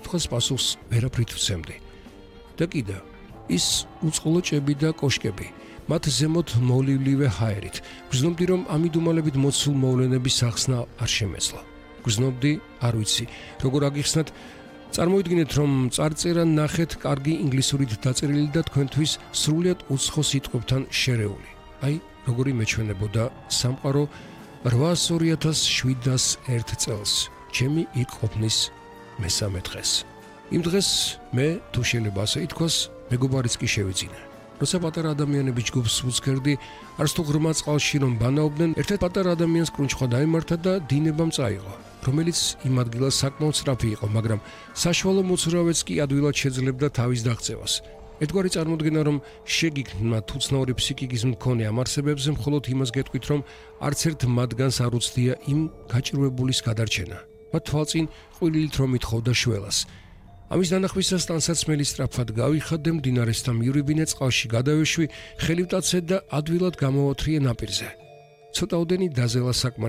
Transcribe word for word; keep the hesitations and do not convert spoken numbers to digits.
საკითხს პასუხს ვერაფრით ვცემდი. და კიდევ ის უწყლო ჭები და კოშკები, მათ ზემოთ მოვლილივე ჰაერით. გრძნობდი, რომ ამიდუმალებით მოცულ მოვლენების ახსნა არ შემეძლო. გრძნობდი, არ ვიცი, როგორ აგიხსნათ, წარმოიდგინეთ, რომ წარწერა ნახეთ კარგი ინგლისურით დაწერილი და თქვენთვის სრულიად უცხო სიტყვებთან შერეული. აი, როგორი მეჩვენებოდა სამყარო რვაას ორი ათას შვიდას ერთ წელს, ჩემი იქ-ყოფნის მესამე დღეს. იმ დღეს მე, თუ შეიძლება ასე ითქვას, მეგობარიც კი შევიძინე. როცა პატარა ადამიანები ჯგუფს ვუძღერდი, არც თუ ღრმა წყალში რომ ბანაობდნენ, ერთ-ერთ პატარა ადამიანს კრუნჩხვა დაემართა და დინებამ წაიღო, რომელიც იმ ადგილას საკმაოდ სწრაფი იყო, მაგრამ საშუალო მოცურავეც კი ადვილად შეძლებდა თავის დაღწევას. ერთგვარი წარმოდგენა, რომ შეგიქმნა თუცნაური ფსიქიკის მქონე ამ არსებებზე, მხოლოდ იმას გეტყვით, რომ არც ერთ მათგანს არ უცდია იმ გაჭირვებულის გადარჩენა. მათ თვალწინ ყვილით რომ ითხოვდა შველას. ამის დანახვისას ტანსაცმელი სწრაფად გავიხადე, მდინარესთან მივრიბინე, წყალში გადავეშვი, ხელი ვტაცე და ადვილად გამოვოთრიე ნაპირზე. ცოტაოდენი დაზელა საკმარისი